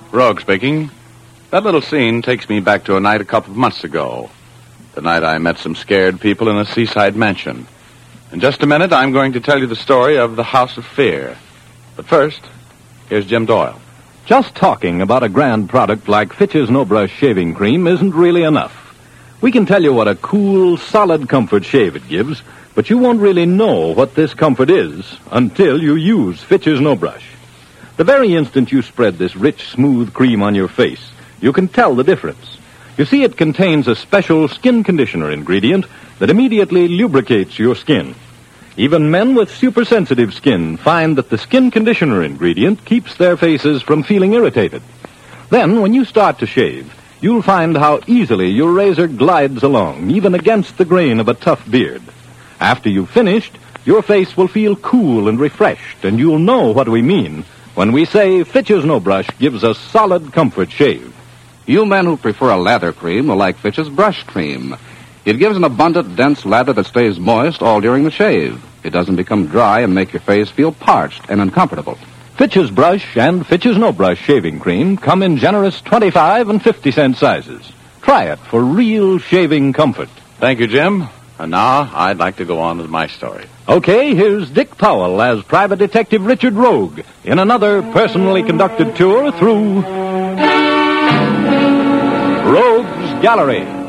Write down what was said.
Rogue speaking. That little scene takes me back to a night a couple of months ago. The night I met some scared people in a seaside mansion. In just a minute, I'm going to tell you the story of the House of Fear. But first, here's Jim Doyle. Just talking about a grand product like Fitch's No Brush Shaving Cream isn't really enough. We can tell you what a cool, solid comfort shave it gives, but you won't really know what this comfort is until you use Fitch's No Brush. The very instant you spread this rich, smooth cream on your face, you can tell the difference. You see, it contains a special skin conditioner ingredient that immediately lubricates your skin. Even men with super-sensitive skin find that the skin conditioner ingredient keeps their faces from feeling irritated. Then, when you start to shave, you'll find how easily your razor glides along, even against the grain of a tough beard. After you've finished, your face will feel cool and refreshed, and you'll know what we mean when we say Fitch's No Brush gives a solid comfort shave. You men who prefer a lather cream will like Fitch's Brush Cream. It gives an abundant, dense lather that stays moist all during the shave. It doesn't become dry and make your face feel parched and uncomfortable. Fitch's Brush and Fitch's No Brush Shaving Cream come in generous 25 and 50-cent sizes. Try it for real shaving comfort. Thank you, Jim. And now, I'd like to go on with my story. Okay, here's Dick Powell as Private Detective Richard Rogue in another personally conducted tour through Rogue's Gallery.